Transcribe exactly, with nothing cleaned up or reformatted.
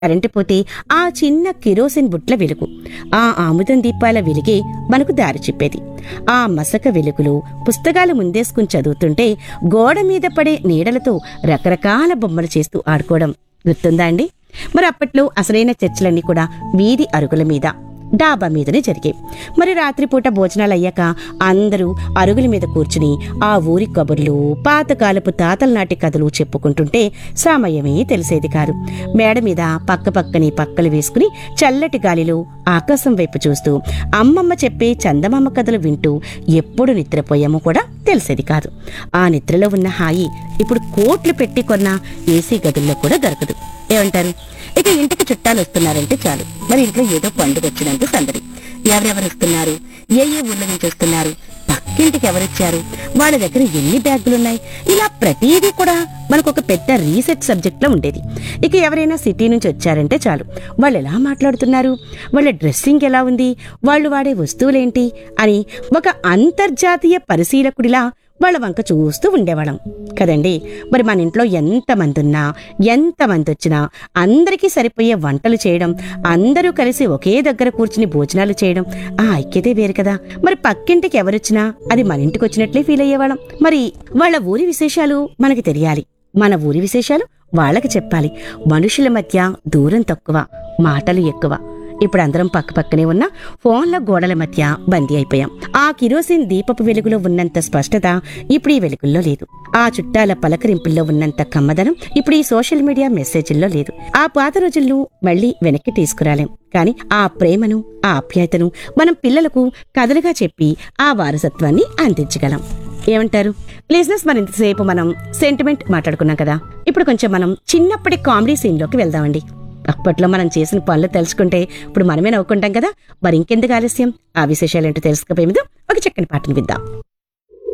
Current పోతే ఆ చిన్న కిరోసిన్ బుట్ల వెలుగు, ఆ ఆముదం దీపాల వెలుగే మనకు దారి చెప్పేది. ఆ మసక వెలుగులో పుస్తకాలు ముందేసుకుని చదువుతుంటే గోడ మీద పడే నీడలతో రకరకాల బొమ్మలు చేస్తూ ఆడుకోవడం గుర్తుందా అండి? మరి అప్పట్లో అసలైన చర్చలన్నీ కూడా వీధి అరుగుల మీద, డాబా మీదనే జరిగాయి. మరి రాత్రిపూట భోజనాలు అయ్యాక అందరూ అరుగుల మీద కూర్చుని ఆ ఊరి కబుర్లు, పాతకాలపు తాతల నాటి కథలు చెప్పుకుంటుంటే సమయమే తెలిసేది కాదు. మేడ మీద పక్క పక్కని పక్కలు వేసుకుని చల్లటి గాలిలో ఆకాశం వైపు చూస్తూ అమ్మమ్మ చెప్పే చందమామ కథలు వింటూ ఎప్పుడు నిద్రపోయామో కూడా తెలిసేది కాదు. ఆ నిద్రలో ఉన్న హాయి ఇప్పుడు కోట్లు పెట్టి కొన్న ఏసీ గదుల్లో కూడా దొరకదు. ఏమంటారు? ఇక ఇంటికి చుట్టాలు వస్తున్నారంటే చాలు, మరి ఇంట్లో ఏదో పండుగ వచ్చినంత సందడి. ఎవరెవరు వస్తున్నారు, ఏ ఏ ఊర్ల నుంచి వస్తున్నారు, పక్కింటికి ఎవరొచ్చారు, వాళ్ళ దగ్గర ఎన్ని బ్యాగులున్నాయి, ఇలా ప్రతిదీ కూడా మనకు ఒక పెద్ద రీసెర్చ్ సబ్జెక్ట్ లో ఉండేది. ఇక ఎవరైనా సిటీ నుంచి వచ్చారంటే చాలు, వాళ్ళు ఎలా మాట్లాడుతున్నారు, వాళ్ళ డ్రెస్సింగ్ ఎలా ఉంది, వాళ్ళు వాడే వస్తువులేంటి అని ఒక అంతర్జాతీయ పరిశీలకుడిలా వాళ్ళ వంక చూస్తూ ఉండేవాళ్ళం కదండి. మరి మన ఇంట్లో ఎంతమంది ఉన్నా, ఎంతమంది వచ్చినా అందరికీ సరిపోయే వంటలు చేయడం, అందరూ కలిసి ఒకే దగ్గర కూర్చుని భోజనాలు చేయడం, ఆ ఐక్యతే వేరు కదా. మరి పక్కింటికి ఎవరొచ్చినా అది మన ఇంటికి వచ్చినట్లే ఫీల్ అయ్యేవాళ్ళం. మరి వాళ్ళ ఊరి విశేషాలు మనకి తెలియాలి, మన ఊరి విశేషాలు వాళ్ళకి చెప్పాలి. మనుషుల మధ్య దూరం తక్కువ, మాటలు ఎక్కువ. ఇప్పుడు అందరం పక్క పక్కనే ఉన్న ఫోన్ల గోడల మధ్య బందీ అయిపోయాం. ఆ కిరోసిన్ దీపపు వెలుగులో ఉన్నంత స్పష్టత ఇప్పుడు ఈ వెలుగుల్లో లేదు. ఆ చుట్టాల పలకరింపుల్లో ఉన్నంత కమ్మదనం ఇప్పుడు ఈ సోషల్ మీడియా మెసేజ్ల్లో లేదు. ఆ పాత రోజులను మళ్లీ వెనక్కి తీసుకురాలేం, కానీ ఆ ప్రేమను, ఆ ఆప్యాయతను మనం పిల్లలకు కథలుగా చెప్పి ఆ వారసత్వాన్ని అందించగలం. ఏమంటారు లిజనర్స్? మరి ఇంతసేపు మనం సెంటిమెంట్ మాట్లాడుకున్నాం కదా, ఇప్పుడు కొంచెం మనం చిన్నప్పటి కామెడీ సీన్లోకి వెళ్దామండి. అప్పట్లో మనం చేసిన పనులు తెలుసుకుంటే ఇప్పుడు మనమే నవ్వుకుంటాం కదా. మరి ఇంకెందుకు ఆలస్యం, ఆ విశేషాలేంటో తెలుసుకుపోయేందుకు ఒక చక్కని పాటను విద్దాం.